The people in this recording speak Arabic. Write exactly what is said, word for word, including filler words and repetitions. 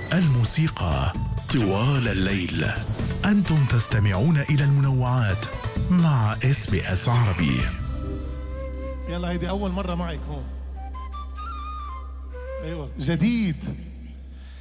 الموسيقى طوال الليل. أنتم تستمعون إلى المنوعات مع إس بي إس عربي. يلا هيدي أول مرة معك هون. أيوة جديد.